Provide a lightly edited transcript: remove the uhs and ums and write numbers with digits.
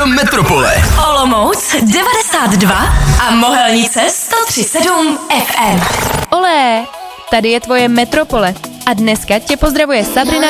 Rádio Metropole. Olomouc 92 a Mohelnice 103,7 FM. Olé, tady je tvoje Metropole. A dneska tě pozdravuje Sabrina